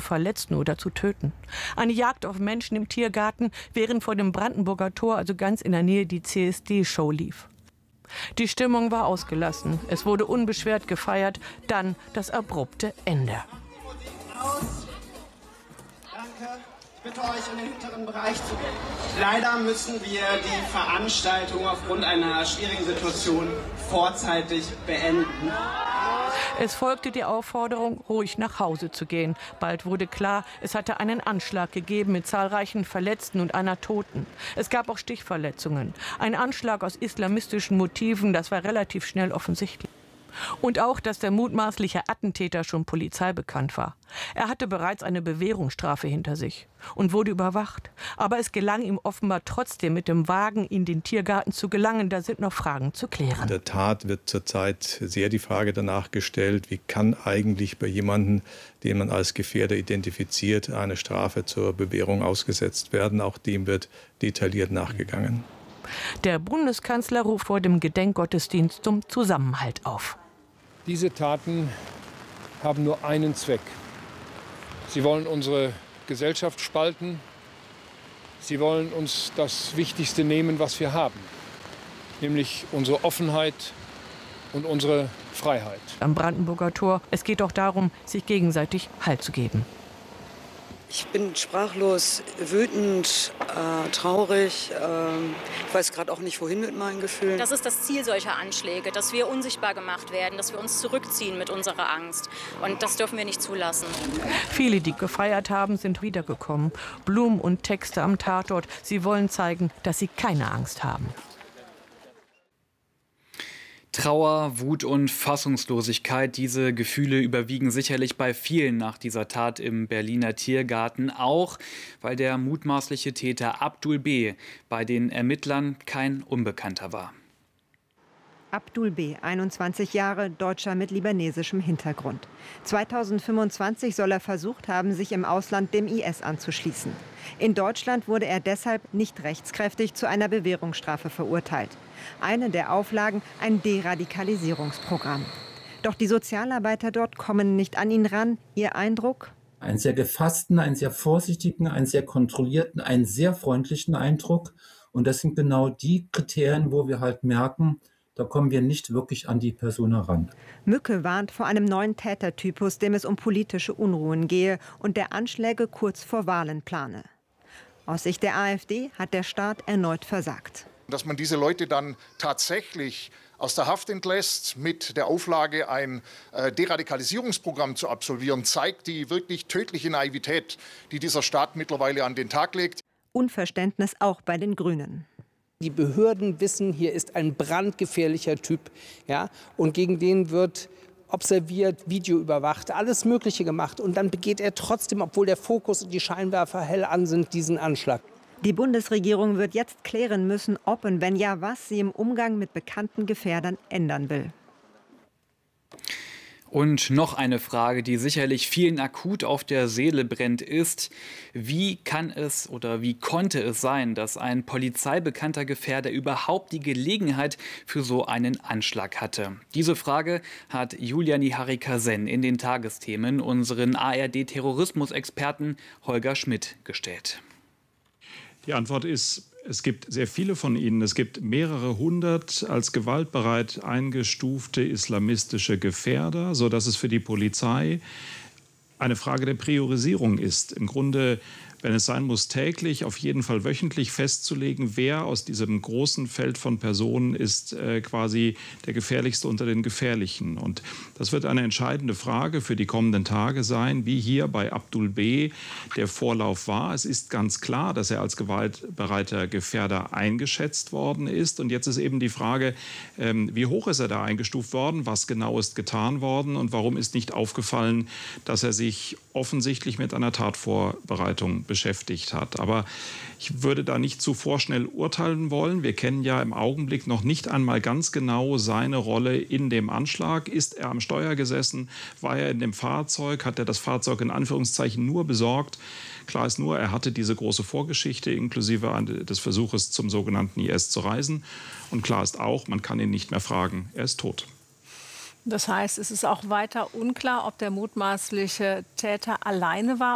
verletzen oder zu töten. Eine Jagd auf Menschen im Tiergarten, während vor dem Brandenburger Tor, also ganz in der Nähe, die CSD-Show lief. Die Stimmung war ausgelassen. Es wurde unbeschwert gefeiert. Dann das abrupte Ende. Danke. Ich bitte euch, in den hinteren Bereich zu gehen. Leider müssen wir die Veranstaltung aufgrund einer schwierigen Situation vorzeitig beenden. Es folgte die Aufforderung, ruhig nach Hause zu gehen. Bald wurde klar, es hatte einen Anschlag gegeben mit zahlreichen Verletzten und einer Toten. Es gab auch Stichverletzungen. Ein Anschlag aus islamistischen Motiven, das war relativ schnell offensichtlich. Und auch, dass der mutmaßliche Attentäter schon Polizei bekannt war. Er hatte bereits eine Bewährungsstrafe hinter sich und wurde überwacht. Aber es gelang ihm offenbar trotzdem, mit dem Wagen in den Tiergarten zu gelangen. Da sind noch Fragen zu klären. In der Tat wird zurzeit sehr die Frage danach gestellt, wie kann eigentlich bei jemandem, den man als Gefährder identifiziert, eine Strafe zur Bewährung ausgesetzt werden. Auch dem wird detailliert nachgegangen. Der Bundeskanzler ruft vor dem Gedenkgottesdienst zum Zusammenhalt auf. Diese Taten haben nur einen Zweck. Sie wollen unsere Gesellschaft spalten. Sie wollen uns das Wichtigste nehmen, was wir haben, nämlich unsere Offenheit und unsere Freiheit. Am Brandenburger Tor. Es geht auch darum, sich gegenseitig Halt zu geben. Ich bin sprachlos, wütend, traurig. Ich weiß gerade auch nicht, wohin mit meinen Gefühlen. Das ist das Ziel solcher Anschläge, dass wir unsichtbar gemacht werden, dass wir uns zurückziehen mit unserer Angst. Und das dürfen wir nicht zulassen. Viele, die gefeiert haben, sind wiedergekommen. Blumen und Texte am Tatort. Sie wollen zeigen, dass sie keine Angst haben. Trauer, Wut und Fassungslosigkeit, diese Gefühle überwiegen sicherlich bei vielen nach dieser Tat im Berliner Tiergarten, auch weil der mutmaßliche Täter Abdul B. bei den Ermittlern kein Unbekannter war. Abdul B., 21 Jahre, Deutscher mit libanesischem Hintergrund. 2025 soll er versucht haben, sich im Ausland dem IS anzuschließen. In Deutschland wurde er deshalb nicht rechtskräftig zu einer Bewährungsstrafe verurteilt. Eine der Auflagen, ein Deradikalisierungsprogramm. Doch die Sozialarbeiter dort kommen nicht an ihn ran. Ihr Eindruck? Einen sehr gefassten, einen sehr vorsichtigen, einen sehr kontrollierten, einen sehr freundlichen Eindruck. Und das sind genau die Kriterien, wo wir halt merken, da kommen wir nicht wirklich an die Person heran. Mücke warnt vor einem neuen Tätertypus, dem es um politische Unruhen gehe und der Anschläge kurz vor Wahlen plane. Aus Sicht der AfD hat der Staat erneut versagt. Dass man diese Leute dann tatsächlich aus der Haft entlässt, mit der Auflage, ein Deradikalisierungsprogramm zu absolvieren, zeigt die wirklich tödliche Naivität, die dieser Staat mittlerweile an den Tag legt. Unverständnis auch bei den Grünen. Die Behörden wissen, hier ist ein brandgefährlicher Typ, ja, und gegen den wird observiert, Video überwacht, alles Mögliche gemacht. Und dann begeht er trotzdem, obwohl der Fokus und die Scheinwerfer hell an sind, diesen Anschlag. Die Bundesregierung wird jetzt klären müssen, ob und wenn ja, was sie im Umgang mit bekannten Gefährdern ändern will. Und noch eine Frage, die sicherlich vielen akut auf der Seele brennt, ist, wie kann es oder wie konnte es sein, dass ein polizeibekannter Gefährder überhaupt die Gelegenheit für so einen Anschlag hatte? Diese Frage hat Julia Niharika-Sen in den Tagesthemen unseren ARD-Terrorismusexperten Holger Schmidt gestellt. Die Antwort ist, es gibt sehr viele von ihnen. Es gibt mehrere hundert als gewaltbereit eingestufte islamistische Gefährder, sodass es für die Polizei eine Frage der Priorisierung ist. Im Grunde, wenn es sein muss, täglich, auf jeden Fall wöchentlich festzulegen, wer aus diesem großen Feld von Personen ist quasi der gefährlichste unter den Gefährlichen. Und das wird eine entscheidende Frage für die kommenden Tage sein, wie hier bei Abdul B. der Vorlauf war. Es ist ganz klar, dass er als gewaltbereiter Gefährder eingeschätzt worden ist. Und jetzt ist eben die Frage, wie hoch ist er da eingestuft worden, was genau ist getan worden und warum ist nicht aufgefallen, dass er sich offensichtlich mit einer Tatvorbereitung beschäftigt hat. Aber ich würde da nicht zu vorschnell urteilen wollen. Wir kennen ja im Augenblick noch nicht einmal ganz genau seine Rolle in dem Anschlag. Ist er am Steuer gesessen? War er in dem Fahrzeug? Hat er das Fahrzeug in Anführungszeichen nur besorgt? Klar ist nur, er hatte diese große Vorgeschichte inklusive des Versuches zum sogenannten IS zu reisen. Und klar ist auch, man kann ihn nicht mehr fragen. Er ist tot. Das heißt, es ist auch weiter unklar, ob der mutmaßliche Täter alleine war